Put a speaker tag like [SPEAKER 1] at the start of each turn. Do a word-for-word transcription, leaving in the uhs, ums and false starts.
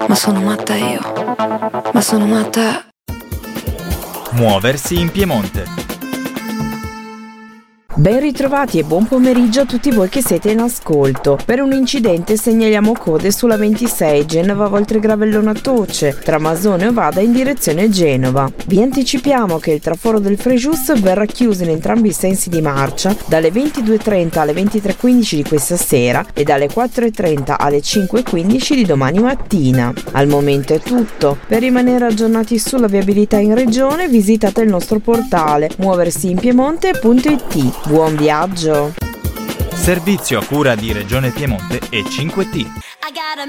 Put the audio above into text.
[SPEAKER 1] Ma sono matta io. Ma sono matta.
[SPEAKER 2] Muoversi in Piemonte.
[SPEAKER 3] Ben ritrovati e buon pomeriggio a tutti voi che siete in ascolto. Per un incidente segnaliamo code sulla ventisei Genova Voltregravellona Toce tra Masone e Ovada in direzione Genova. Vi anticipiamo che il traforo del Frejus verrà chiuso in entrambi i sensi di marcia dalle ventidue e trenta alle ventitré e quindici di questa sera e dalle quattro e trenta alle cinque e quindici di domani mattina. Al momento è tutto. Per rimanere aggiornati sulla viabilità in regione visitate il nostro portale muoversiinpiemonte punto it. Buon viaggio!
[SPEAKER 2] Servizio a cura di Regione Piemonte e cinque T.